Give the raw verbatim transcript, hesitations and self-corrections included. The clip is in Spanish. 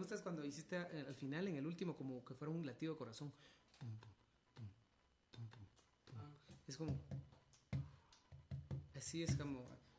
gusta es cuando hiciste eh, al final, en el último, como que fuera un latido de corazón. Pum, pum, pum, pum, pum, pum. Ah. Es como... Así es como...